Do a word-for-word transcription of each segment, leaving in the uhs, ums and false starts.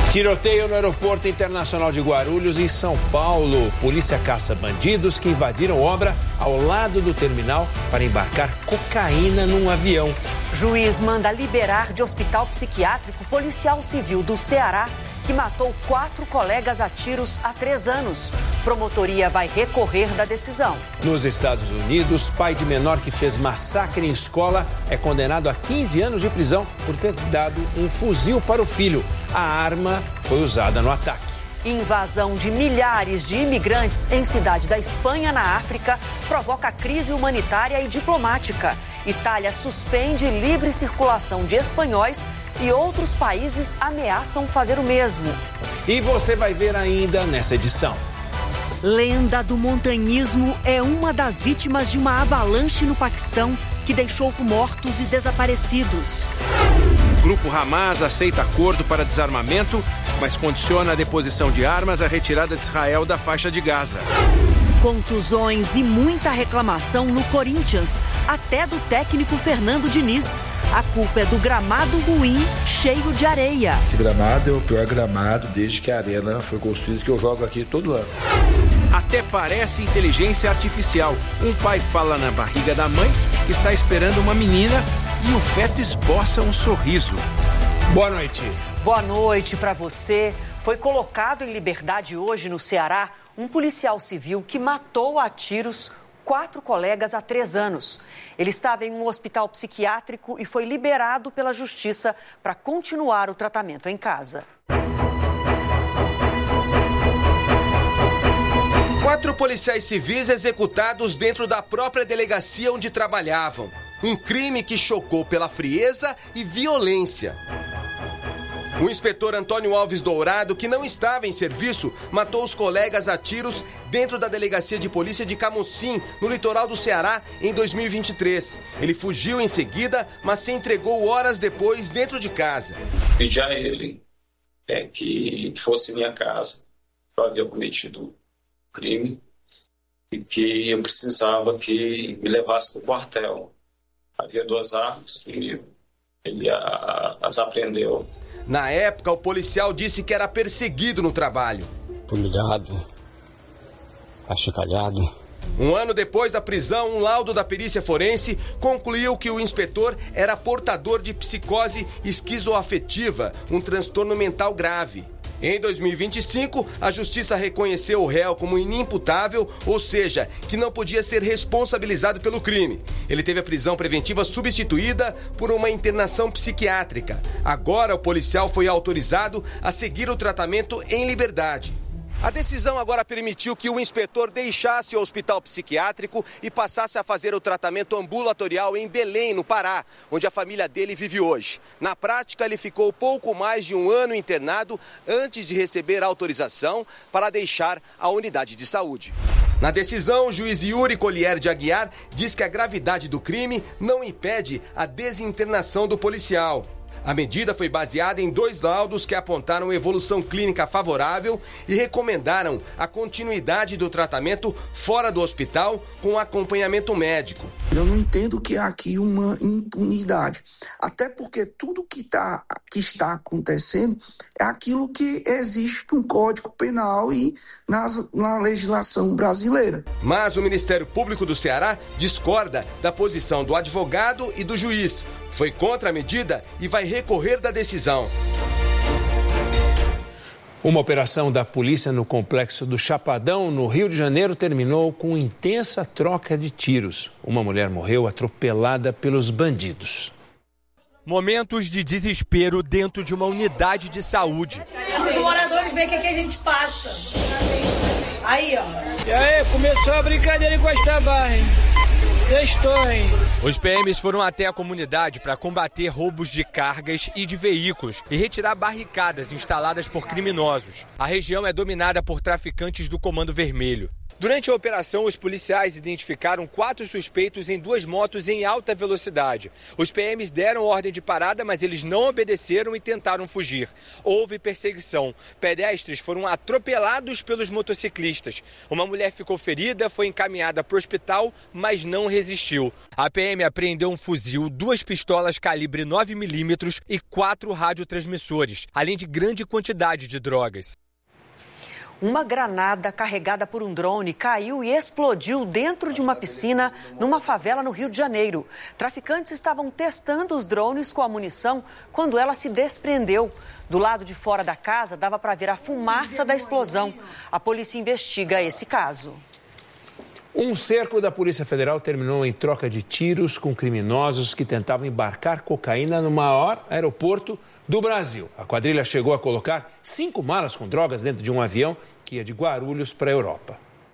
Tiroteio no Aeroporto Internacional de Guarulhos, em São Paulo. Polícia caça bandidos que invadiram obra ao lado do terminal para embarcar cocaína num avião. Juiz manda liberar de hospital psiquiátrico policial civil do Ceará que matou quatro colegas a tiros há três anos. Promotoria vai recorrer da decisão. Nos Estados Unidos, pai de menor que fez massacre em escola é condenado a quinze anos de prisão por ter dado um fuzil para o filho. A arma foi usada no ataque. Invasão de milhares de imigrantes em cidade da Espanha, na África, provoca crise humanitária e diplomática. Itália suspende livre circulação de espanhóis e outros países ameaçam fazer o mesmo. E você vai ver ainda nessa edição. Lenda do montanhismo é uma das vítimas de uma avalanche no Paquistão que deixou mortos e desaparecidos. O grupo Hamas aceita acordo para desarmamento, mas condiciona a deposição de armas à retirada de Israel da faixa de Gaza. Contusões e muita reclamação no Corinthians, até do técnico Fernando Diniz. A culpa é do gramado ruim, cheio de areia. Esse gramado é o pior gramado desde que a arena foi construída, que eu jogo aqui todo ano. Até parece inteligência artificial. Um pai fala na barriga da mãe que está esperando uma menina e o feto esboça um sorriso. Boa noite. Boa noite para você. Foi colocado em liberdade hoje no Ceará um policial civil que matou a tiros quatro colegas há três anos. Ele estava em um hospital psiquiátrico e foi liberado pela justiça para continuar o tratamento em casa. Quatro policiais civis executados dentro da própria delegacia onde trabalhavam. Um crime que chocou pela frieza e violência. O inspetor Antônio Alves Dourado, que não estava em serviço, matou os colegas a tiros dentro da delegacia de polícia de Camocim, no litoral do Ceará, em dois mil e vinte e três. Ele fugiu em seguida, mas se entregou horas depois dentro de casa. Pedi a ele é, que fosse minha casa, que eu havia cometido crime e que eu precisava que me levasse para o quartel. Havia duas armas comigo, ele a, as apreendeu. Na época, o policial disse que era perseguido no trabalho. Humilhado, achicalhado. Um ano depois da prisão, um laudo da perícia forense concluiu que o inspetor era portador de psicose esquizoafetiva, um transtorno mental grave. Em dois mil e vinte e cinco, a justiça reconheceu o réu como inimputável, ou seja, que não podia ser responsabilizado pelo crime. Ele teve a prisão preventiva substituída por uma internação psiquiátrica. Agora, o policial foi autorizado a seguir o tratamento em liberdade. A decisão agora permitiu que o inspetor deixasse o hospital psiquiátrico e passasse a fazer o tratamento ambulatorial em Belém, no Pará, onde a família dele vive hoje. Na prática, ele ficou pouco mais de um ano internado antes de receber autorização para deixar a unidade de saúde. Na decisão, o juiz Yuri Collier de Aguiar diz que a gravidade do crime não impede a desinternação do policial. A medida foi baseada em dois laudos que apontaram evolução clínica favorável e recomendaram a continuidade do tratamento fora do hospital com acompanhamento médico. Eu não entendo que há aqui uma impunidade, até porque tudo que, tá, que está acontecendo é aquilo que existe no Código Penal e nas, na legislação brasileira. Mas o Ministério Público do Ceará discorda da posição do advogado e do juiz. Foi contra a medida e vai recorrer da decisão. Uma operação da polícia no complexo do Chapadão, no Rio de Janeiro, terminou com intensa troca de tiros. Uma mulher morreu atropelada pelos bandidos. Momentos de desespero dentro de uma unidade de saúde. Os moradores veem o que, que a gente passa. Aí, ó. E aí, começou a brincadeira em Costa Barra, hein? Sextou, hein? Os P Ms foram até a comunidade para combater roubos de cargas e de veículos e retirar barricadas instaladas por criminosos. A região é dominada por traficantes do Comando Vermelho. Durante a operação, os policiais identificaram quatro suspeitos em duas motos em alta velocidade. Os P Ms deram ordem de parada, mas eles não obedeceram e tentaram fugir. Houve perseguição. Pedestres foram atropelados pelos motociclistas. Uma mulher ficou ferida, foi encaminhada para o hospital, mas não resistiu. A P M apreendeu um fuzil, duas pistolas calibre nove milímetros e quatro radiotransmissores, além de grande quantidade de drogas. Uma granada carregada por um drone caiu e explodiu dentro de uma piscina numa favela no Rio de Janeiro. Traficantes estavam testando os drones com a munição quando ela se desprendeu. Do lado de fora da casa dava para ver a fumaça da explosão. A polícia investiga esse caso. Um cerco da Polícia Federal terminou em troca de tiros com criminosos que tentavam embarcar cocaína no maior aeroporto do Brasil. A quadrilha chegou a colocar cinco malas com drogas dentro de um avião que ia de Guarulhos para a Europa.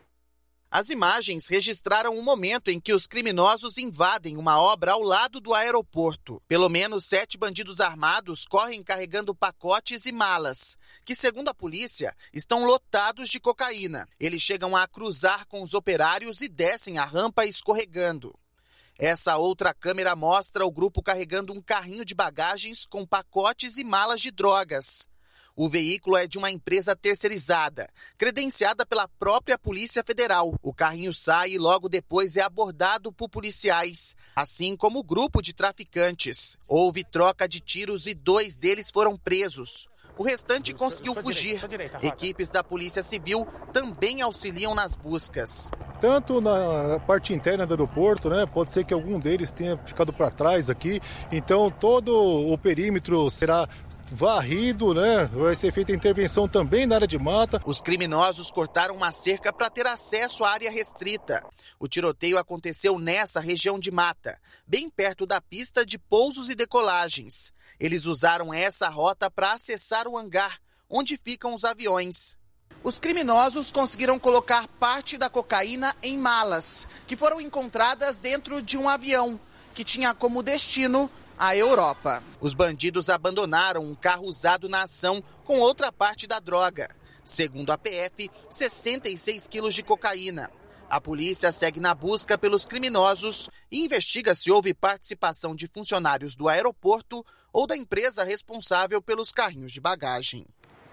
As imagens registraram o momento em que os criminosos invadem uma obra ao lado do aeroporto. Pelo menos sete bandidos armados correm carregando pacotes e malas, que, segundo a polícia, estão lotados de cocaína. Eles chegam a cruzar com os operários e descem a rampa escorregando. Essa outra câmera mostra o grupo carregando um carrinho de bagagens com pacotes e malas de drogas. O veículo é de uma empresa terceirizada, credenciada pela própria Polícia Federal. O carrinho sai e logo depois é abordado por policiais, assim como o grupo de traficantes. Houve troca de tiros e dois deles foram presos. O restante conseguiu fugir. Equipes da Polícia Civil também auxiliam nas buscas. Tanto na parte interna do aeroporto, né? Pode ser que algum deles tenha ficado para trás aqui. Então todo o perímetro será varrido, né? Vai ser feita intervenção também na área de mata. Os criminosos cortaram uma cerca para ter acesso à área restrita. O tiroteio aconteceu nessa região de mata, bem perto da pista de pousos e decolagens. Eles usaram essa rota para acessar o hangar, onde ficam os aviões. Os criminosos conseguiram colocar parte da cocaína em malas, que foram encontradas dentro de um avião, que tinha como destino a Europa. Os bandidos abandonaram um carro usado na ação com outra parte da droga. Segundo a P F, sessenta e seis quilos de cocaína. A polícia segue na busca pelos criminosos e investiga se houve participação de funcionários do aeroporto ou da empresa responsável pelos carrinhos de bagagem.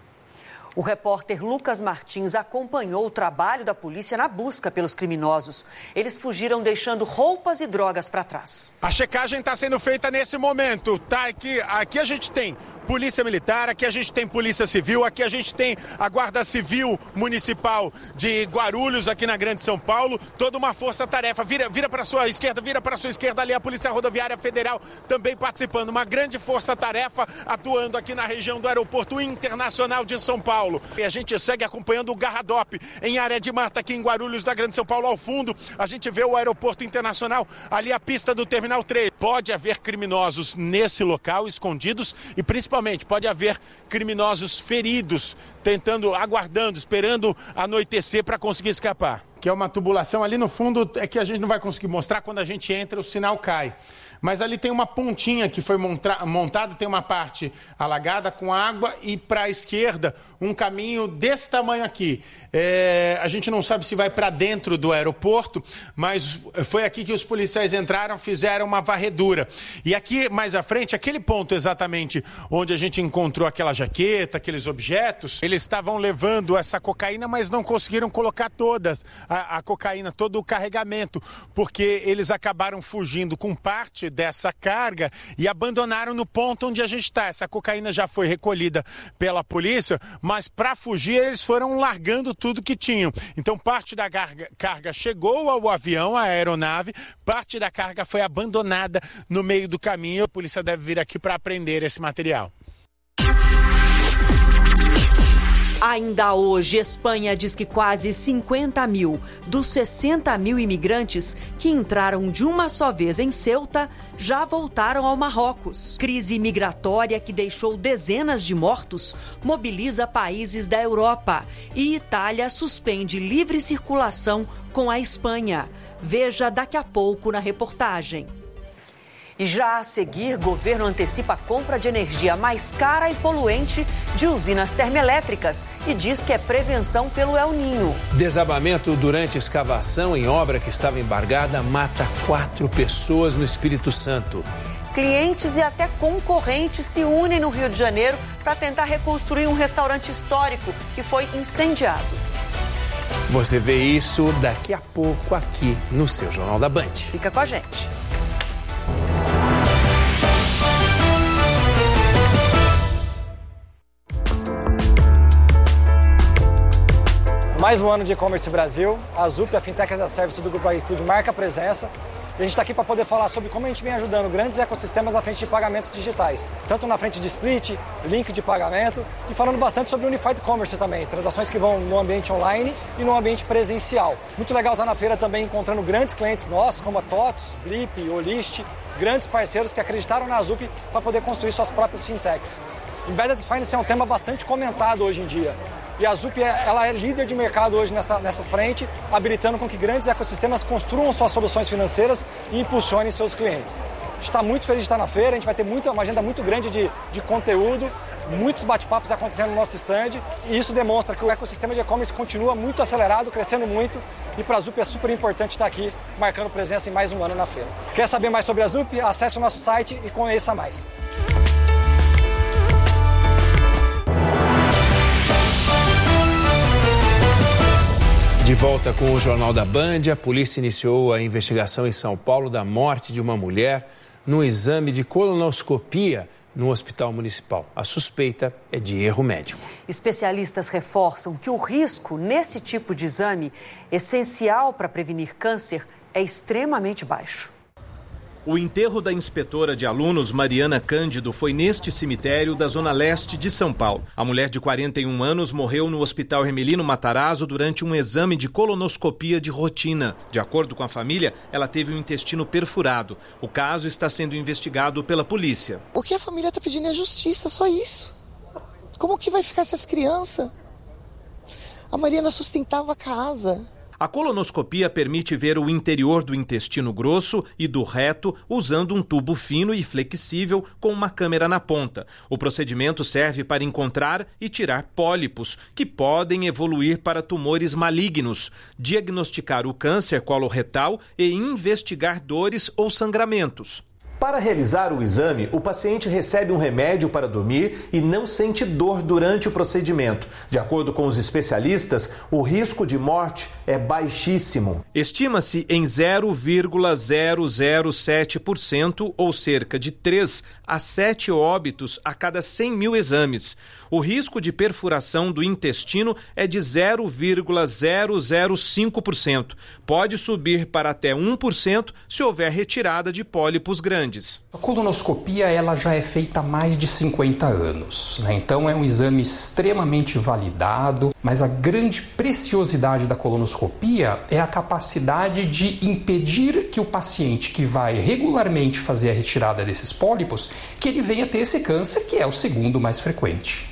O repórter Lucas Martins acompanhou o trabalho da polícia na busca pelos criminosos. Eles fugiram deixando roupas e drogas para trás. A checagem está sendo feita nesse momento. Tá aqui, aqui a gente tem Polícia Militar, aqui a gente tem Polícia Civil, aqui a gente tem a Guarda Civil Municipal de Guarulhos, aqui na Grande São Paulo. Toda uma força-tarefa. Vira, vira para sua esquerda, vira para sua esquerda ali a Polícia Rodoviária Federal também participando. Uma grande força-tarefa atuando aqui na região do Aeroporto Internacional de São Paulo. E a gente segue acompanhando o Garradop em área de mata aqui em Guarulhos, da Grande São Paulo. Ao fundo, a gente vê o Aeroporto Internacional, ali a pista do Terminal três. Pode haver criminosos nesse local, escondidos, e principalmente pode haver criminosos feridos, tentando, aguardando, esperando anoitecer para conseguir escapar. Que é uma tubulação ali no fundo, é que a gente não vai conseguir mostrar, quando a gente entra o sinal cai. Mas ali tem uma pontinha que foi montada, tem uma parte alagada com água e para a esquerda um caminho desse tamanho aqui. É, a gente não sabe se vai para dentro do aeroporto, mas foi aqui que os policiais entraram, fizeram uma varredura. E aqui mais à frente, aquele ponto exatamente onde a gente encontrou aquela jaqueta, aqueles objetos, eles estavam levando essa cocaína, mas não conseguiram colocar toda a, a cocaína, todo o carregamento, porque eles acabaram fugindo com parte dessa carga e abandonaram no ponto onde a gente está. Essa cocaína já foi recolhida pela polícia, mas para fugir eles foram largando tudo que tinham. Então parte da carga, carga chegou ao avião, à aeronave, parte da carga foi abandonada no meio do caminho. A polícia deve vir aqui para apreender esse material. Ainda hoje, Espanha diz que quase cinquenta mil dos sessenta mil imigrantes que entraram de uma só vez em Ceuta já voltaram ao Marrocos. Crise migratória que deixou dezenas de mortos mobiliza países da Europa e Itália suspende livre circulação com a Espanha. Veja daqui a pouco na reportagem. E já a seguir, governo antecipa a compra de energia mais cara e poluente de usinas termoelétricas e diz que é prevenção pelo El Niño. Desabamento durante escavação em obra que estava embargada mata quatro pessoas no Espírito Santo. Clientes e até concorrentes se unem no Rio de Janeiro para tentar reconstruir um restaurante histórico que foi incendiado. Você vê isso daqui a pouco aqui no seu Jornal da Band. Fica com a gente. Mais um ano de e-commerce Brasil, a Zup, a Fintech as a Service do Grupo iFood, marca a presença. E a gente está aqui para poder falar sobre como a gente vem ajudando grandes ecossistemas na frente de pagamentos digitais. Tanto na frente de split, link de pagamento e falando bastante sobre Unified Commerce também. Transações que vão no ambiente online e no ambiente presencial. Muito legal estar na feira também encontrando grandes clientes nossos, como a TOTOS, Blip, Olist, grandes parceiros que acreditaram na Zup para poder construir suas próprias fintechs. Embedded Finance é um tema bastante comentado hoje em dia. E a Zup ela é líder de mercado hoje nessa, nessa frente, habilitando com que grandes ecossistemas construam suas soluções financeiras e impulsionem seus clientes. A gente está muito feliz de estar na feira, a gente vai ter muita, uma agenda muito grande de, de conteúdo, muitos bate-papos acontecendo no nosso stand, e isso demonstra que o ecossistema de e-commerce continua muito acelerado, crescendo muito, e para a Zup é super importante estar aqui marcando presença em mais um ano na feira. Quer saber mais sobre a Zup? Acesse o nosso site e conheça mais. De volta com o Jornal da Band, a polícia iniciou a investigação em São Paulo da morte de uma mulher no exame de colonoscopia no Hospital Municipal. A suspeita é de erro médico. Especialistas reforçam que o risco nesse tipo de exame, essencial para prevenir câncer, é extremamente baixo. O enterro da inspetora de alunos, Mariana Cândido, foi neste cemitério da Zona Leste de São Paulo. A mulher de quarenta e um anos morreu no Hospital Hermelino Matarazzo durante um exame de colonoscopia de rotina. De acordo com a família, ela teve o intestino perfurado. O caso está sendo investigado pela polícia. O que a família está pedindo é justiça, só isso. Como que vai ficar essas crianças? A Mariana sustentava a casa. A colonoscopia permite ver o interior do intestino grosso e do reto usando um tubo fino e flexível com uma câmera na ponta. O procedimento serve para encontrar e tirar pólipos, que podem evoluir para tumores malignos, diagnosticar o câncer coloretal e investigar dores ou sangramentos. Para realizar o exame, o paciente recebe um remédio para dormir e não sente dor durante o procedimento. De acordo com os especialistas, o risco de morte é baixíssimo. Estima-se em zero vírgula zero zero sete por cento, ou cerca de três a sete óbitos a cada cem mil exames. O risco de perfuração do intestino é de zero vírgula zero zero cinco por cento. Pode subir para até um por cento se houver retirada de pólipos grandes. A colonoscopia ela já é feita há mais de cinquenta anos, né? Então é um exame extremamente validado, mas a grande preciosidade da colonoscopia é a capacidade de impedir que o paciente que vai regularmente fazer a retirada desses pólipos, que ele venha ter esse câncer, que é o segundo mais frequente.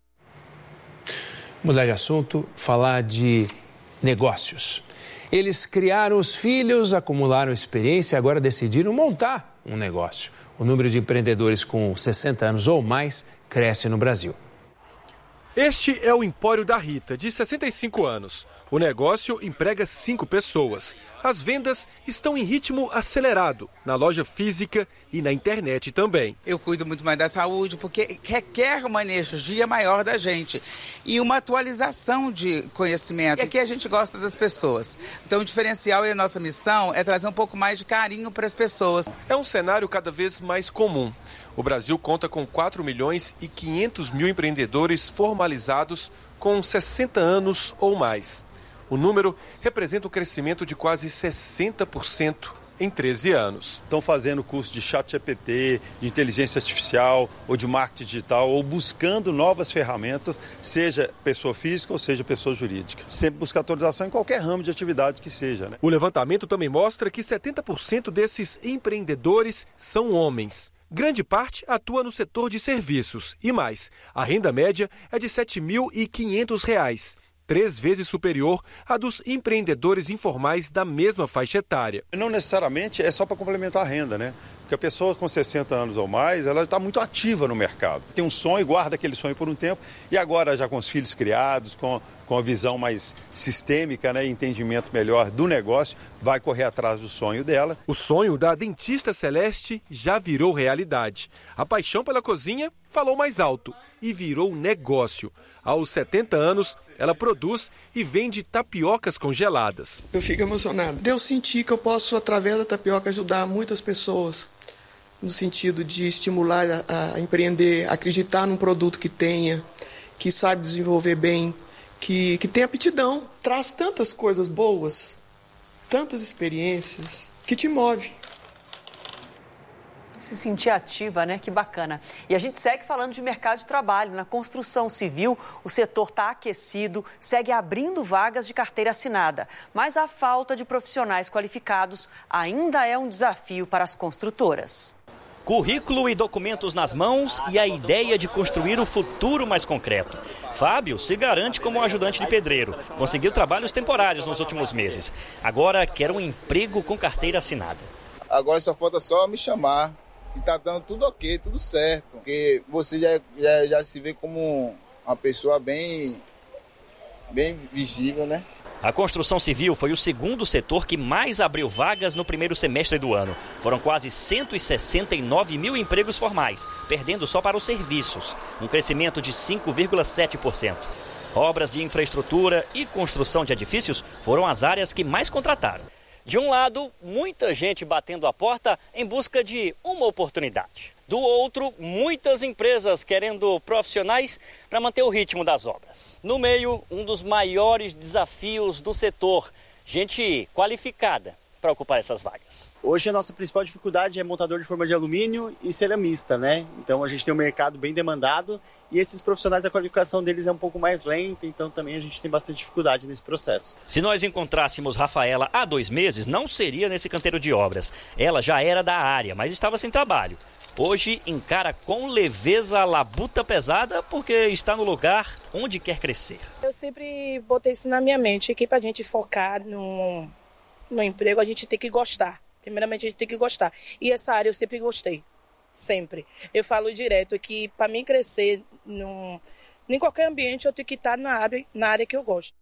Mudar de assunto, falar de negócios. Eles criaram os filhos, acumularam experiência e agora decidiram montar um negócio. O número de empreendedores com sessenta anos ou mais cresce no Brasil. Este é o Empório da Rita, de sessenta e cinco anos. O negócio emprega cinco pessoas. As vendas estão em ritmo acelerado, na loja física e na internet também. Eu cuido muito mais da saúde, porque requer uma energia maior da gente e uma atualização de conhecimento. E aqui a gente gosta das pessoas. Então o diferencial e a nossa missão é trazer um pouco mais de carinho para as pessoas. É um cenário cada vez mais comum. O Brasil conta com quatro milhões e quinhentos mil empreendedores formalizados com sessenta anos ou mais. O número representa um crescimento de quase sessenta por cento em treze anos. Estão fazendo curso de chat G P T, de inteligência artificial ou de marketing digital, ou buscando novas ferramentas, seja pessoa física ou seja pessoa jurídica. Sempre buscar atualização em qualquer ramo de atividade que seja, né? O levantamento também mostra que setenta por cento desses empreendedores são homens. Grande parte atua no setor de serviços e mais. A renda média é de sete mil e quinhentos reais. três vezes superior à dos empreendedores informais da mesma faixa etária. Não necessariamente é só para complementar a renda, né? Porque a pessoa com sessenta anos ou mais, ela está muito ativa no mercado. Tem um sonho, guarda aquele sonho por um tempo e agora já com os filhos criados, com, com a visão mais sistêmica, né, entendimento melhor do negócio, vai correr atrás do sonho dela. O sonho da dentista Celeste já virou realidade. A paixão pela cozinha falou mais alto e virou negócio. Aos setenta anos, ela produz e vende tapiocas congeladas. Eu fico emocionado. Eu senti que eu posso, através da tapioca, ajudar muitas pessoas. No sentido de estimular a, a empreender, acreditar num produto que tenha, que sabe desenvolver bem, que, que tem aptidão. Traz tantas coisas boas, tantas experiências, que te move. Se sentir ativa, né? Que bacana. E a gente segue falando de mercado de trabalho. Na construção civil, o setor está aquecido, segue abrindo vagas de carteira assinada. Mas a falta de profissionais qualificados ainda é um desafio para as construtoras. Currículo e documentos nas mãos e a ideia de construir o futuro mais concreto. Fábio se garante como ajudante de pedreiro. Conseguiu trabalhos temporários nos últimos meses. Agora quer um emprego com carteira assinada. Agora só falta só me chamar. E tá dando tudo ok, tudo certo. Porque você já, já, já se vê como uma pessoa bem, bem visível, né? A construção civil foi o segundo setor que mais abriu vagas no primeiro semestre do ano. Foram quase cento e sessenta e nove mil empregos formais, perdendo só para os serviços, um crescimento de cinco vírgula sete por cento. Obras de infraestrutura e construção de edifícios foram as áreas que mais contrataram. De um lado, muita gente batendo a porta em busca de uma oportunidade. Do outro, muitas empresas querendo profissionais para manter o ritmo das obras. No meio, um dos maiores desafios do setor, gente qualificada para ocupar essas vagas. Hoje a nossa principal dificuldade é montador de forma de alumínio e ceramista, né? Então a gente tem um mercado bem demandado e esses profissionais, a qualificação deles é um pouco mais lenta, então também a gente tem bastante dificuldade nesse processo. Se nós encontrássemos Rafaela há dois meses, não seria nesse canteiro de obras. Ela já era da área, mas estava sem trabalho. Hoje encara com leveza a labuta pesada porque está no lugar onde quer crescer. Eu sempre botei isso na minha mente, que para a gente focar no, no emprego a gente tem que gostar. Primeiramente a gente tem que gostar. E essa área eu sempre gostei. Sempre. Eu falo direto que para mim crescer num, em qualquer ambiente eu tenho que estar na área, na área que eu gosto.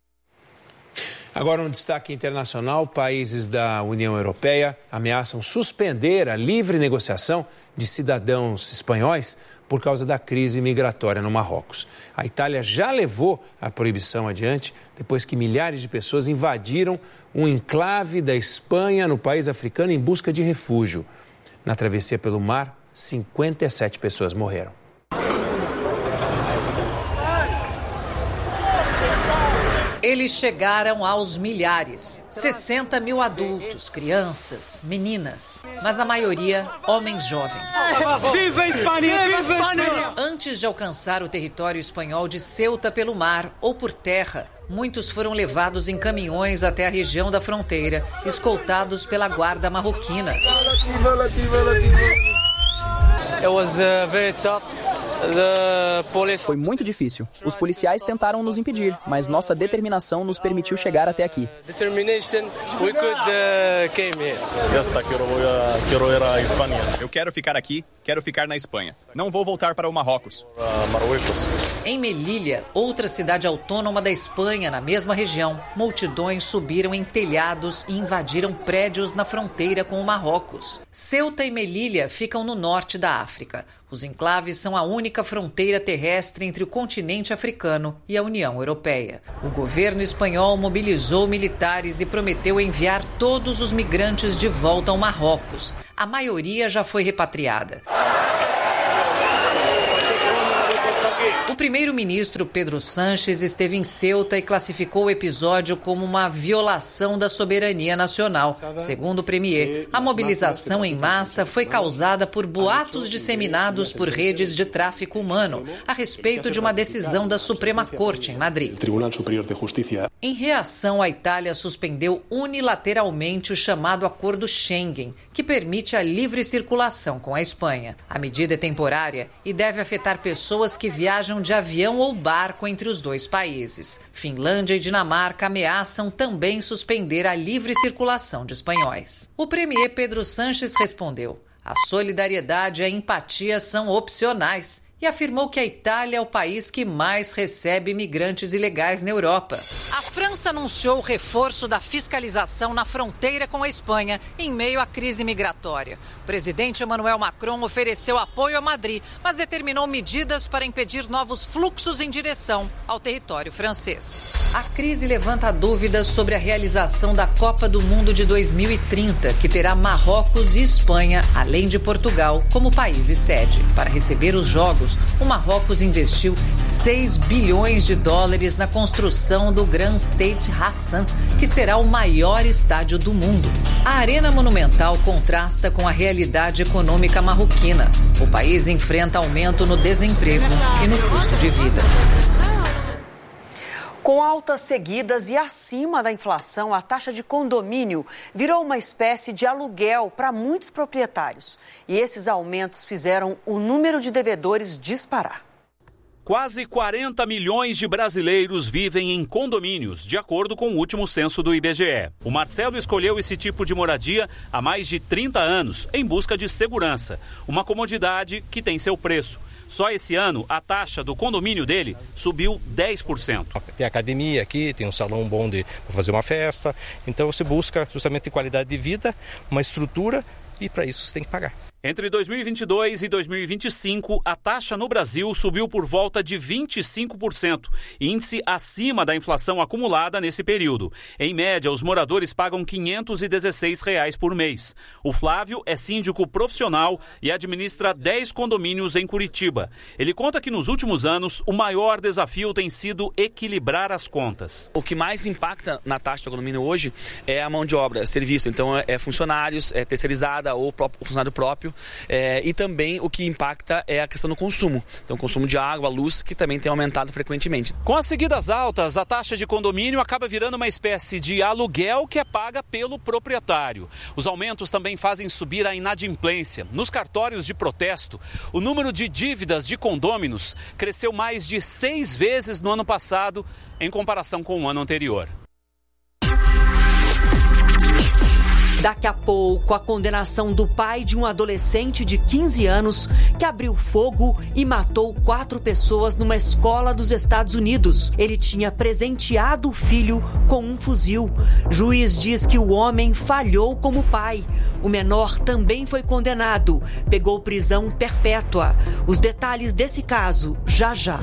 Agora um destaque internacional, países da União Europeia ameaçam suspender a livre negociação de cidadãos espanhóis por causa da crise migratória no Marrocos. A Itália já levou a proibição adiante depois que milhares de pessoas invadiram um enclave da Espanha no país africano em busca de refúgio. Na travessia pelo mar, cinquenta e sete pessoas morreram. Eles chegaram aos milhares, sessenta mil adultos, crianças, meninas, mas a maioria homens jovens. Viva a Espanha! Viva a Espanha! Antes de alcançar o território espanhol de Ceuta pelo mar ou por terra, muitos foram levados em caminhões até a região da fronteira, escoltados pela guarda marroquina. It was uh, very tough. Foi muito difícil. Os policiais tentaram nos impedir, mas nossa determinação nos permitiu chegar até aqui. Eu quero ficar aqui, quero ficar na Espanha. Não vou voltar para o Marrocos. Em Melilla, outra cidade autônoma da Espanha, na mesma região, multidões subiram em telhados e invadiram prédios na fronteira com o Marrocos. Ceuta e Melilla ficam no norte da África. Os enclaves são a única fronteira terrestre entre o continente africano e a União Europeia. O governo espanhol mobilizou militares e prometeu enviar todos os migrantes de volta ao Marrocos. A maioria já foi repatriada. O primeiro-ministro Pedro Sánchez esteve em Ceuta e classificou o episódio como uma violação da soberania nacional. Segundo o premier, a mobilização em massa foi causada por boatos disseminados por redes de tráfico humano a respeito de uma decisão da Suprema Corte em Madrid. Em reação, a Itália suspendeu unilateralmente o chamado Acordo Schengen, que permite a livre circulação com a Espanha. A medida é temporária e deve afetar pessoas que viajam viajam de avião ou barco entre os dois países. Finlândia e Dinamarca ameaçam também suspender a livre circulação de espanhóis. O premier Pedro Sánchez respondeu: a solidariedade e a empatia são opcionais, e afirmou que a Itália é o país que mais recebe imigrantes ilegais na Europa. A França anunciou o reforço da fiscalização na fronteira com a Espanha em meio à crise migratória. O presidente Emmanuel Macron ofereceu apoio a Madrid, mas determinou medidas para impedir novos fluxos em direção ao território francês. A crise levanta dúvidas sobre a realização da Copa do Mundo de dois mil e trinta, que terá Marrocos e Espanha, além de Portugal, como países sede. Para receber os jogos, o Marrocos investiu seis bilhões de dólares na construção do Grand Stade Hassan, que será o maior estádio do mundo. A Arena Monumental contrasta com a realidade econômica marroquina. O país enfrenta aumento no desemprego e no custo de vida. Com altas seguidas e acima da inflação, a taxa de condomínio virou uma espécie de aluguel para muitos proprietários. E esses aumentos fizeram o número de devedores disparar. Quase quarenta milhões de brasileiros vivem em condomínios, de acordo com o último censo do I B G E. O Marcelo escolheu esse tipo de moradia há mais de trinta anos, em busca de segurança, uma comodidade que tem seu preço. Só esse ano, a taxa do condomínio dele subiu dez por cento. Tem academia aqui, tem um salão bom de fazer uma festa. Então você busca justamente qualidade de vida, uma estrutura, e para isso você tem que pagar. Entre dois mil e vinte e dois e dois mil e vinte e cinco, a taxa no Brasil subiu por volta de vinte e cinco por cento, índice acima da inflação acumulada nesse período. Em média, os moradores pagam quinhentos e dezesseis reais por mês. O Flávio é síndico profissional e administra dez condomínios em Curitiba. Ele conta que nos últimos anos, o maior desafio tem sido equilibrar as contas. O que mais impacta na taxa do condomínio hoje é a mão de obra, serviço. Então, é funcionários, é terceirizada ou próprio, funcionário próprio. É, e também o que impacta é a questão do consumo. Então, o consumo de água, luz, que também tem aumentado frequentemente. Com as seguidas altas, a taxa de condomínio acaba virando uma espécie de aluguel que é paga pelo proprietário. Os aumentos também fazem subir a inadimplência. Nos cartórios de protesto, o número de dívidas de condôminos cresceu mais de seis vezes no ano passado, em comparação com o ano anterior. Daqui a pouco, a condenação do pai de um adolescente de quinze anos que abriu fogo e matou quatro pessoas numa escola dos Estados Unidos. Ele tinha presenteado o filho com um fuzil. Juiz diz que o homem falhou como pai. O menor também foi condenado. Pegou prisão perpétua. Os detalhes desse caso, já já.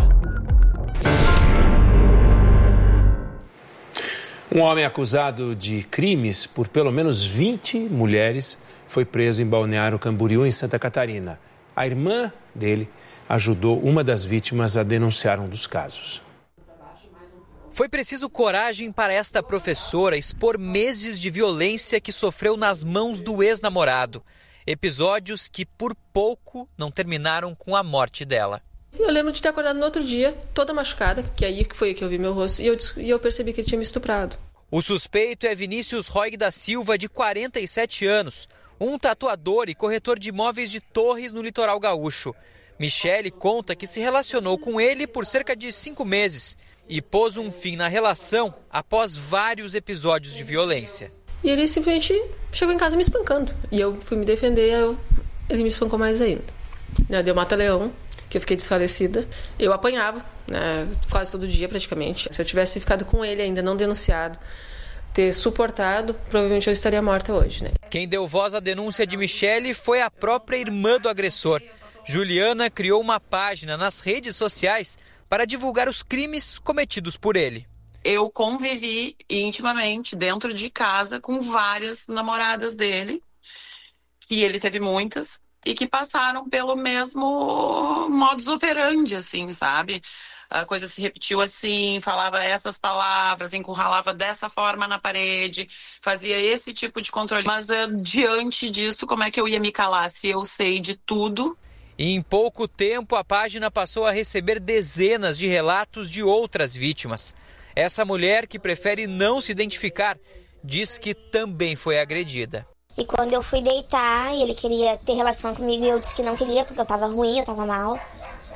Um homem acusado de crimes por pelo menos vinte mulheres foi preso em Balneário Camboriú, em Santa Catarina. A irmã dele ajudou uma das vítimas a denunciar um dos casos. Foi preciso coragem para esta professora expor meses de violência que sofreu nas mãos do ex-namorado. Episódios que, por pouco, não terminaram com a morte dela. Eu lembro de ter acordado no outro dia, toda machucada, que aí foi que eu vi meu rosto, e eu, e eu percebi que ele tinha me estuprado. O suspeito é Vinícius Roig da Silva, de quarenta e sete anos, um tatuador e corretor de imóveis de Torres, no litoral gaúcho. Michele conta que se relacionou com ele por cerca de cinco meses e pôs um fim na relação após vários episódios de violência. E ele simplesmente chegou em casa me espancando. E eu fui me defender, eu, ele me espancou mais ainda. Deu mata-leão, que eu fiquei desfalecida. Eu apanhava, né, quase todo dia praticamente. Se eu tivesse ficado com ele ainda, não denunciado, ter suportado, provavelmente eu estaria morta hoje, né? Quem deu voz à denúncia de Michele foi a própria irmã do agressor. Juliana criou uma página nas redes sociais para divulgar os crimes cometidos por ele. Eu convivi intimamente dentro de casa com várias namoradas dele, e ele teve muitas, e que passaram pelo mesmo modus operandi, assim, sabe? A coisa se repetiu assim, falava essas palavras, encurralava dessa forma na parede, fazia esse tipo de controle. Mas uh, diante disso, como é que eu ia me calar se eu sei de tudo? E em pouco tempo, a página passou a receber dezenas de relatos de outras vítimas. Essa mulher, que prefere não se identificar, diz que também foi agredida. E quando eu fui deitar e ele queria ter relação comigo, eu disse que não queria, porque eu tava ruim, eu tava mal.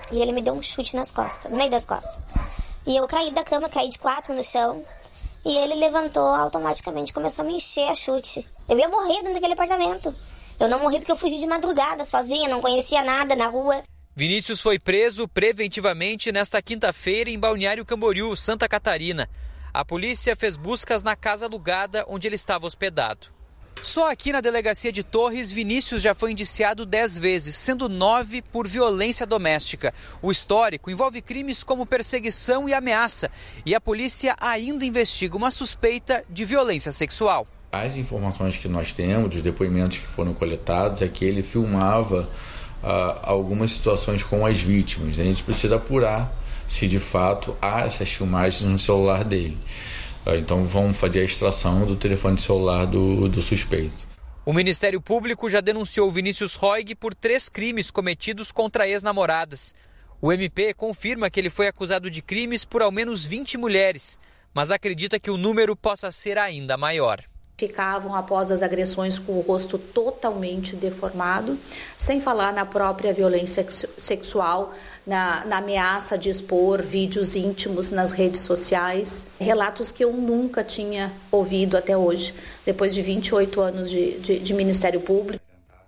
E ele me deu um chute nas costas, no meio das costas. E eu caí da cama, caí de quatro no chão. E ele levantou automaticamente, começou a me encher a chute. Eu ia morrer dentro daquele apartamento. Eu não morri porque eu fugi de madrugada, sozinha, não conhecia nada na rua. Vinícius foi preso preventivamente nesta quinta-feira em Balneário Camboriú, Santa Catarina. A polícia fez buscas na casa alugada onde ele estava hospedado. Só aqui na delegacia de Torres, Vinícius já foi indiciado dez vezes, sendo nove por violência doméstica. O histórico envolve crimes como perseguição e ameaça. E a polícia ainda investiga uma suspeita de violência sexual. As informações que nós temos, dos depoimentos que foram coletados, é que ele filmava uh, algumas situações com as vítimas. A gente precisa apurar se de fato há essas filmagens no celular dele. Então vamos fazer a extração do telefone celular do, do suspeito. O Ministério Público já denunciou Vinícius Roig por três crimes cometidos contra ex-namoradas. O M P confirma que ele foi acusado de crimes por ao menos vinte mulheres, mas acredita que o número possa ser ainda maior. Ficavam após as agressões com o rosto totalmente deformado, sem falar na própria violência sexual, na, na ameaça de expor vídeos íntimos nas redes sociais, relatos que eu nunca tinha ouvido até hoje, depois de vinte e oito anos de, de, de Ministério Público.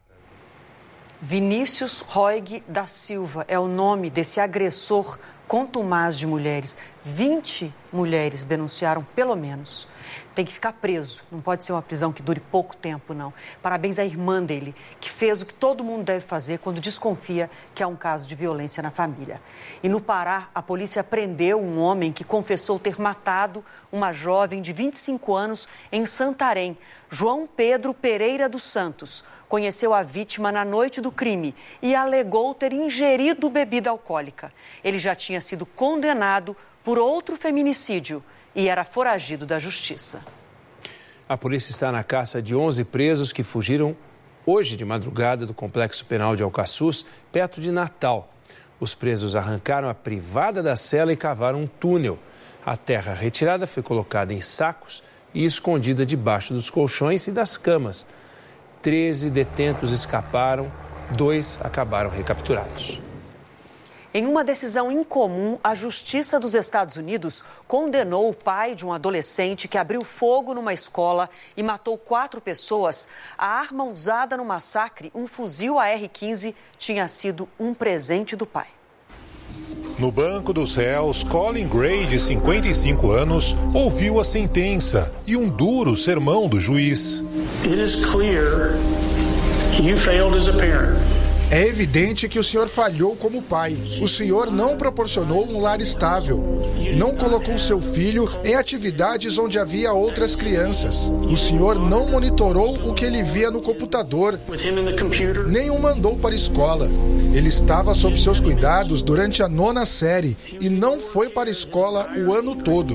Vinícius Roig da Silva é o nome desse agressor contumaz de mulheres. vinte mulheres denunciaram, pelo menos. Tem que ficar preso, não pode ser uma prisão que dure pouco tempo, não. Parabéns à irmã dele, que fez o que todo mundo deve fazer quando desconfia que há um caso de violência na família. E no Pará, a polícia prendeu um homem que confessou ter matado uma jovem de vinte e cinco anos em Santarém. João Pedro Pereira dos Santos conheceu a vítima na noite do crime e alegou ter ingerido bebida alcoólica. Ele já tinha sido condenado por outro feminicídio e era foragido da justiça. A polícia está na caça de onze presos que fugiram hoje de madrugada do Complexo Penal de Alcaçuz, perto de Natal. Os presos arrancaram a privada da cela e cavaram um túnel. A terra retirada foi colocada em sacos e escondida debaixo dos colchões e das camas. Treze detentos escaparam, dois acabaram recapturados. Em uma decisão incomum, a Justiça dos Estados Unidos condenou o pai de um adolescente que abriu fogo numa escola e matou quatro pessoas. A arma usada no massacre, um fuzil A R quinze, tinha sido um presente do pai. No banco dos réus, Colin Gray, de cinquenta e cinco anos, ouviu a sentença e um duro sermão do juiz. It is clear you failed as a parent. É evidente que o senhor falhou como pai. O senhor não proporcionou um lar estável. Não colocou seu filho em atividades onde havia outras crianças. O senhor não monitorou o que ele via no computador. Nem o mandou para a escola. Ele estava sob seus cuidados durante a nona série e não foi para a escola o ano todo.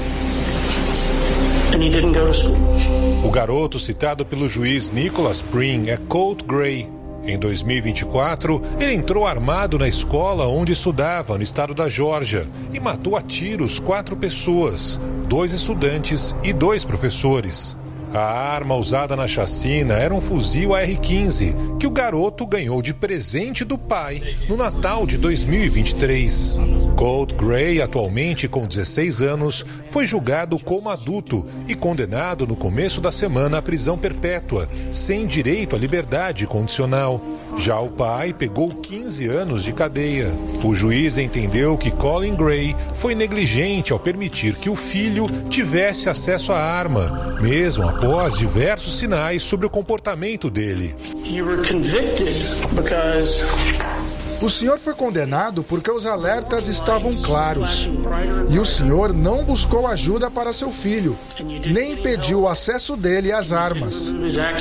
O garoto citado pelo juiz Nicholas Spring é Colt Gray. Em dois mil e vinte e quatro, ele entrou armado na escola onde estudava, no estado da Geórgia, e matou a tiros quatro pessoas, dois estudantes e dois professores. A arma usada na chacina era um fuzil A R quinze, que o garoto ganhou de presente do pai no Natal de dois mil e vinte e três. Colt Gray, atualmente com dezesseis anos, foi julgado como adulto e condenado no começo da semana à prisão perpétua, sem direito à liberdade condicional. Já o pai pegou quinze anos de cadeia. O juiz entendeu que Colin Gray foi negligente ao permitir que o filho tivesse acesso à arma, mesmo após diversos sinais sobre o comportamento dele. You were convicted because... O senhor foi condenado porque os alertas estavam claros. E o senhor não buscou ajuda para seu filho, nem impediu o acesso dele às armas.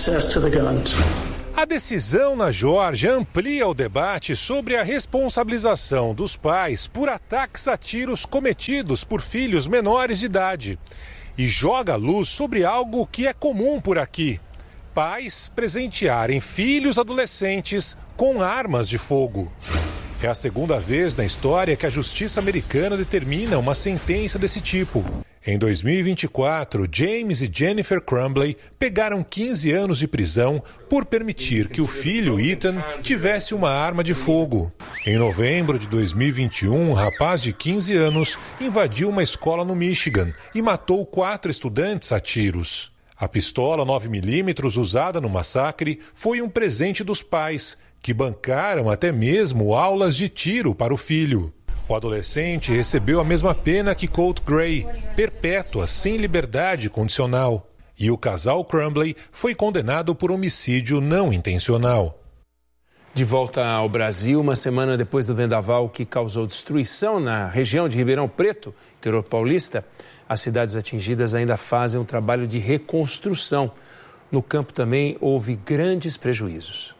A decisão na Geórgia amplia o debate sobre a responsabilização dos pais por ataques a tiros cometidos por filhos menores de idade e joga luz sobre algo que é comum por aqui: pais presentearem filhos adolescentes com armas de fogo. É a segunda vez na história que a justiça americana determina uma sentença desse tipo. Em dois mil e vinte e quatro, James e Jennifer Crumbley pegaram quinze anos de prisão por permitir que o filho Ethan tivesse uma arma de fogo. Em novembro de dois mil e vinte e um, um rapaz de quinze anos invadiu uma escola no Michigan e matou quatro estudantes a tiros. A pistola nove milímetros usada no massacre foi um presente dos pais, que bancaram até mesmo aulas de tiro para o filho. O adolescente recebeu a mesma pena que Colt Gray, perpétua, sem liberdade condicional. E o casal Crumbley foi condenado por homicídio não intencional. De volta ao Brasil, uma semana depois do vendaval que causou destruição na região de Ribeirão Preto, interior paulista, as cidades atingidas ainda fazem um trabalho de reconstrução. No campo também houve grandes prejuízos.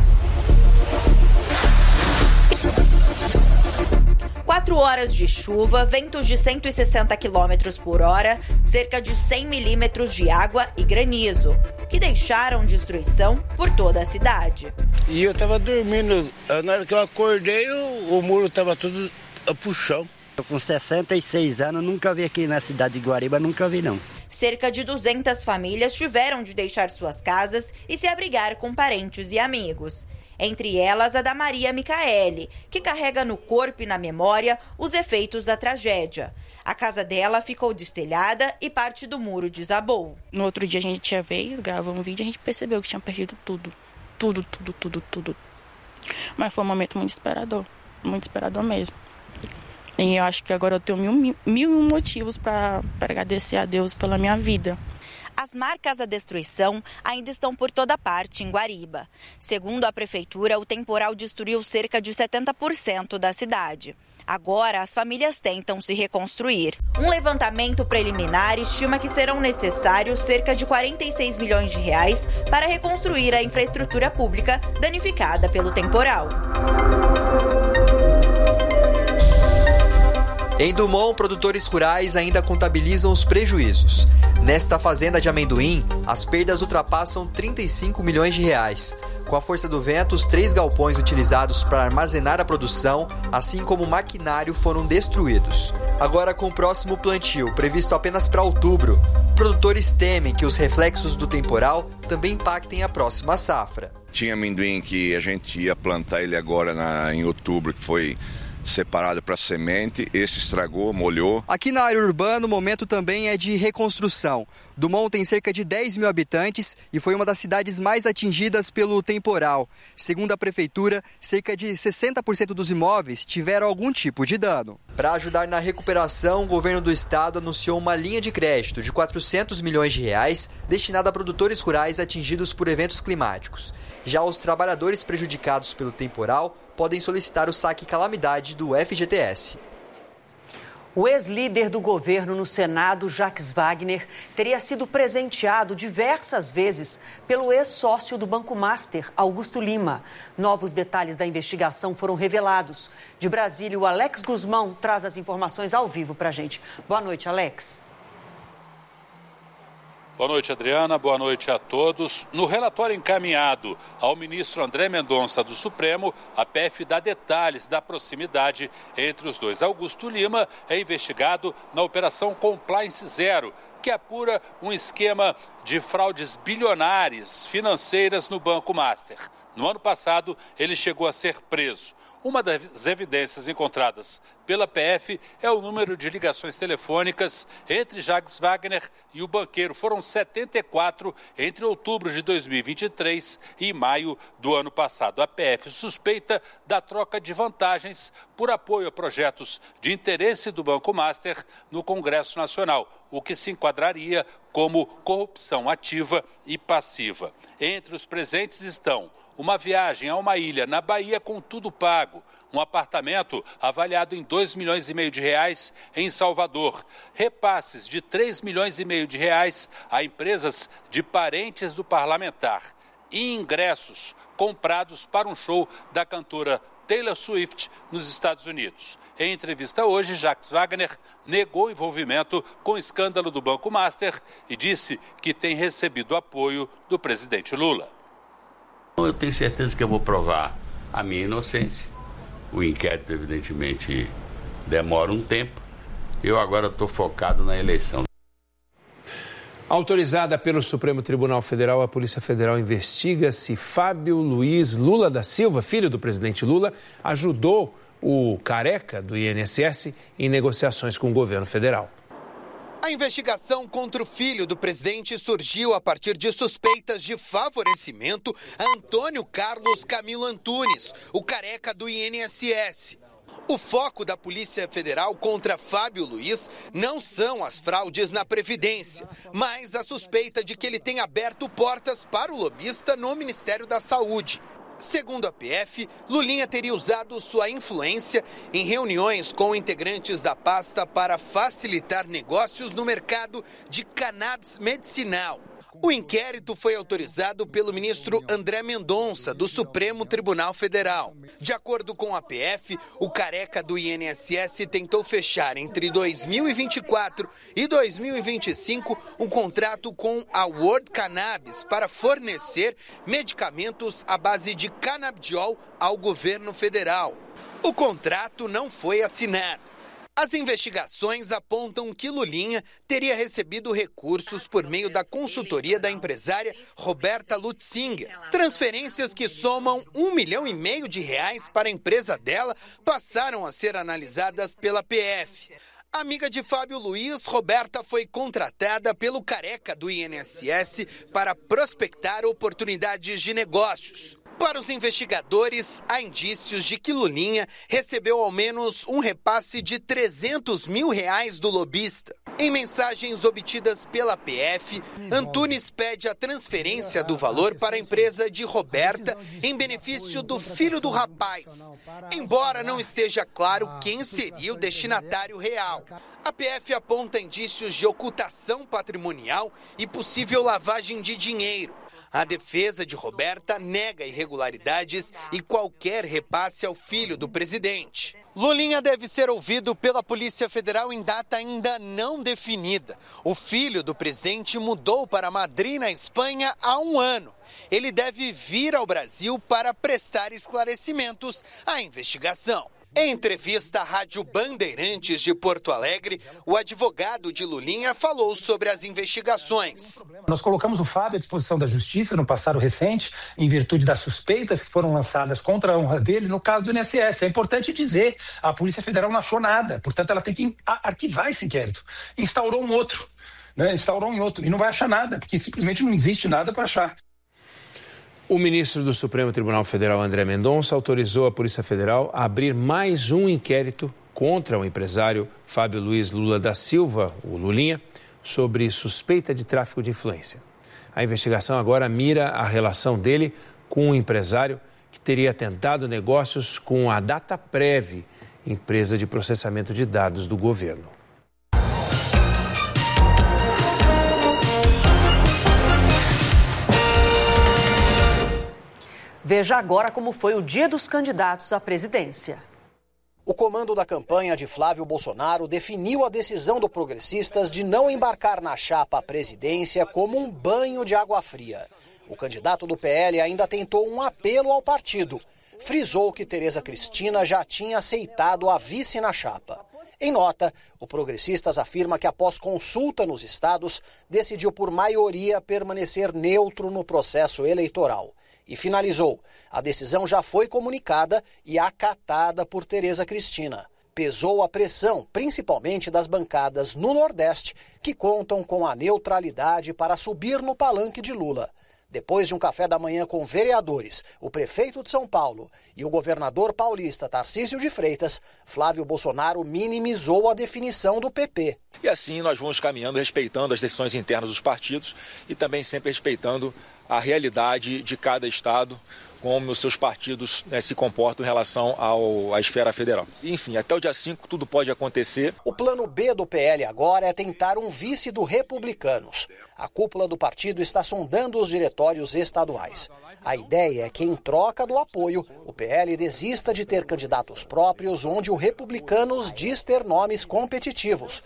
Quatro horas de chuva, ventos de cento e sessenta quilômetros por hora, cerca de cem milímetros de água e granizo, que deixaram destruição por toda a cidade. E eu tava dormindo, na hora que eu acordei, o, o muro tava tudo pro chão. Eu com sessenta e seis anos, nunca vi aqui na cidade de Guariba, nunca vi não. Cerca de duzentas famílias tiveram de deixar suas casas e se abrigar com parentes e amigos. Entre elas, a da Maria Micaele, que carrega no corpo e na memória os efeitos da tragédia. A casa dela ficou destelhada e parte do muro desabou. No outro dia a gente já veio, gravou um vídeo e a gente percebeu que tinha perdido tudo. Tudo, tudo, tudo, tudo. Mas foi um momento muito desesperador, muito desesperador mesmo. E eu acho que agora eu tenho mil, mil e um motivos para agradecer a Deus pela minha vida. As marcas da destruição ainda estão por toda parte em Guariba. Segundo a prefeitura, o temporal destruiu cerca de setenta por cento da cidade. Agora, as famílias tentam se reconstruir. Um levantamento preliminar estima que serão necessários cerca de quarenta e seis milhões de reais para reconstruir a infraestrutura pública danificada pelo temporal. Em Dumont, produtores rurais ainda contabilizam os prejuízos. Nesta fazenda de amendoim, as perdas ultrapassam trinta e cinco milhões de reais. Com a força do vento, os três galpões utilizados para armazenar a produção, assim como o maquinário, foram destruídos. Agora, com o próximo plantio, previsto apenas para outubro, produtores temem que os reflexos do temporal também impactem a próxima safra. Tinha amendoim que a gente ia plantar ele agora na, em outubro, que foi separado para semente, esse estragou, molhou. Aqui na área urbana o momento também é de reconstrução. Dumont tem cerca de dez mil habitantes e foi uma das cidades mais atingidas pelo temporal. Segundo a prefeitura, cerca de sessenta por cento dos imóveis tiveram algum tipo de dano. Para ajudar na recuperação, o governo do estado anunciou uma linha de crédito de quatrocentos milhões de reais destinada a produtores rurais atingidos por eventos climáticos. Já os trabalhadores prejudicados pelo temporal podem solicitar o saque calamidade do F G T S. O ex-líder do governo no Senado, Jacques Wagner, teria sido presenteado diversas vezes pelo ex-sócio do Banco Master, Augusto Lima. Novos detalhes da investigação foram revelados. De Brasília, o Alex Guzmão traz as informações ao vivo para a gente. Boa noite, Alex. Boa noite, Adriana. Boa noite a todos. No relatório encaminhado ao ministro André Mendonça do Supremo, a P F dá detalhes da proximidade entre os dois. Augusto Lima é investigado na Operação Compliance Zero, que apura um esquema de fraudes bilionárias financeiras no Banco Master. No ano passado, ele chegou a ser preso. Uma das evidências encontradas pela P F é o número de ligações telefônicas entre Jacques Wagner e o banqueiro. Foram setenta e quatro entre outubro de dois mil e vinte e três e maio do ano passado. A P F suspeita da troca de vantagens por apoio a projetos de interesse do Banco Master no Congresso Nacional, o que se enquadraria como corrupção ativa e passiva. Entre os presentes estão uma viagem a uma ilha na Bahia com tudo pago, um apartamento avaliado em dois milhões e meio de reais em Salvador, repasses de três milhões e meio de reais a empresas de parentes do parlamentar e ingressos comprados para um show da cantora Taylor Swift nos Estados Unidos. Em entrevista hoje, Jacques Wagner negou envolvimento com o escândalo do Banco Master e disse que tem recebido apoio do presidente Lula. Eu tenho certeza que eu vou provar a minha inocência. O inquérito, evidentemente, demora um tempo, Eu agora estou focado na eleição. Autorizada pelo Supremo Tribunal Federal, a Polícia Federal investiga se Fábio Luiz Lula da Silva, filho do presidente Lula, ajudou o careca do I N S S em negociações com o governo federal. A investigação contra o filho do presidente surgiu a partir de suspeitas de favorecimento a Antônio Carlos Camilo Antunes, o careca do I N S S. O foco da Polícia Federal contra Fábio Luiz não são as fraudes na Previdência, mas a suspeita de que ele tenha aberto portas para o lobista no Ministério da Saúde. Segundo a P F, Lulinha teria usado sua influência em reuniões com integrantes da pasta para facilitar negócios no mercado de cannabis medicinal. O inquérito foi autorizado pelo ministro André Mendonça, do Supremo Tribunal Federal. De acordo com a P F, o careca do I N S S tentou fechar entre dois mil e vinte e quatro e dois mil e vinte e cinco um contrato com a World Cannabis para fornecer medicamentos à base de canabidiol ao governo federal. O contrato não foi assinado. As investigações apontam que Lulinha teria recebido recursos por meio da consultoria da empresária Roberta Lutzinger. Transferências que somam um milhão e meio de reais para a empresa dela passaram a ser analisadas pela P F. Amiga de Fábio Luiz, Roberta foi contratada pelo careca do I N S S para prospectar oportunidades de negócios. Para os investigadores, há indícios de que Lulinha recebeu ao menos um repasse de trezentos mil reais do lobista. Em mensagens obtidas pela P F, Antunes pede a transferência do valor para a empresa de Roberta em benefício do filho do rapaz, embora não esteja claro quem seria o destinatário real. A P F aponta indícios de ocultação patrimonial e possível lavagem de dinheiro. A defesa de Roberta nega irregularidades e qualquer repasse ao filho do presidente. Lulinha deve ser ouvido pela Polícia Federal em data ainda não definida. O filho do presidente mudou para Madrid, na Espanha, há um ano. Ele deve vir ao Brasil para prestar esclarecimentos à investigação. Em entrevista à Rádio Bandeirantes de Porto Alegre, o advogado de Lulinha falou sobre as investigações. Nós colocamos o Fábio à disposição da Justiça no passado recente, em virtude das suspeitas que foram lançadas contra a honra dele no caso do I N S S. É importante dizer, a Polícia Federal não achou nada, portanto ela tem que arquivar esse inquérito. Instaurou um outro, né? Instaurou um outro e não vai achar nada, porque simplesmente não existe nada para achar. O ministro do Supremo Tribunal Federal, André Mendonça, autorizou a Polícia Federal a abrir mais um inquérito contra o empresário Fábio Luiz Lula da Silva, o Lulinha, sobre suspeita de tráfico de influência. A investigação agora mira a relação dele com um empresário que teria tentado negócios com a Dataprev, empresa de processamento de dados do governo. Veja agora como foi o dia dos candidatos à presidência. O comando da campanha de Flávio Bolsonaro definiu a decisão do Progressistas de não embarcar na chapa à presidência como um banho de água fria. O candidato do P L ainda tentou um apelo ao partido. Frisou que Tereza Cristina já tinha aceitado a vice na chapa. Em nota, o Progressistas afirma que após consulta nos estados, decidiu por maioria permanecer neutro no processo eleitoral. E finalizou, a decisão já foi comunicada e acatada por Tereza Cristina. Pesou a pressão, principalmente das bancadas no Nordeste, que contam com a neutralidade para subir no palanque de Lula. Depois de um café da manhã com vereadores, o prefeito de São Paulo e o governador paulista Tarcísio de Freitas, Flávio Bolsonaro minimizou a definição do P P. E assim nós vamos caminhando, respeitando as decisões internas dos partidos e também sempre respeitando a realidade de cada estado, como os seus partidos, né, se comportam em relação ao, à esfera federal. Enfim, até o dia cinco tudo pode acontecer. O plano B do P L agora é tentar um vice do Republicanos. A cúpula do partido está sondando os diretórios estaduais. A ideia é que, em troca do apoio, o P L desista de ter candidatos próprios onde o Republicanos diz ter nomes competitivos,